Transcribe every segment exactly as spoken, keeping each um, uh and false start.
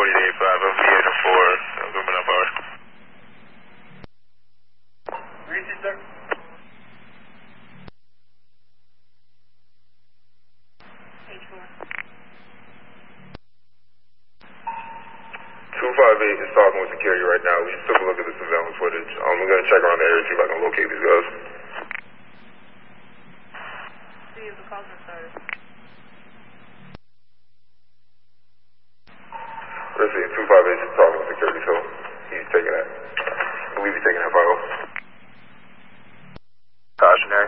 forty to eighty-five, I'll be eight oh four, moving up hour. Greasy, sir. two five eight is talking with security right now. We just took a look at the surveillance footage. Um, we're going to check around the area, see if I can locate these guys. See if the calls are started. Let's see, two five eight is talking with security, so he's taking that. I believe he's taking that file. Cautionary.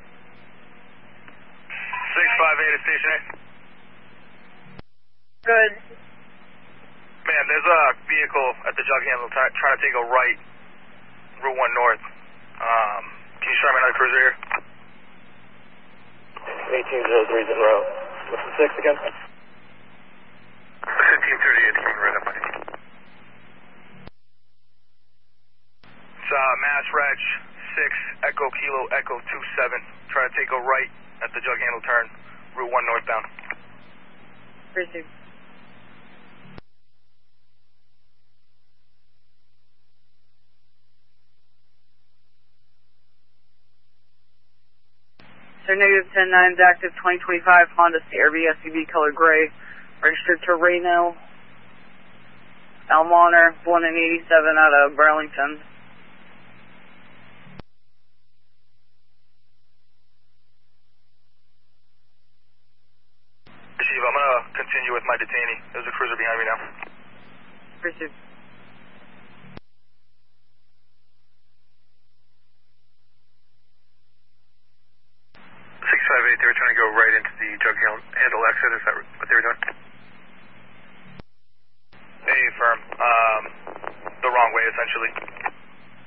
six five eight is stationary. Good. Man, there's a vehicle at the jug handle trying to take a right, Route one North. Um, can you show me another cruiser here? eighteen oh three is en route. What's the six again? fifteen thirty-eight coming right up on you. It's uh, Mass Reg six Echo Kilo Echo two seven. Trying to take a right at the jug handle turn, Route one northbound. Received. Sir, negative ten nine is active, twenty twenty-five Honda C R V S U V color gray, registered to Reno, Elmonter, born in eighty-seven out of Burlington. Receive, I'm going to continue with my detainee. There's a cruiser behind me now. Received. six five eight, they were trying to go right into the jug handle exit. Is that what they were doing? Hey, firm. Um, the wrong way, essentially.